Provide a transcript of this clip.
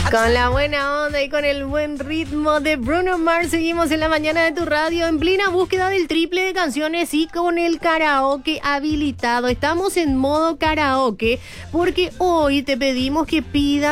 Con la buena onda y con el buen ritmo de Bruno Mars seguimos en la mañana de tu radio en plena búsqueda del triple de canciones y con el karaoke habilitado. Estamos en modo karaoke porque hoy te pedimos que pidas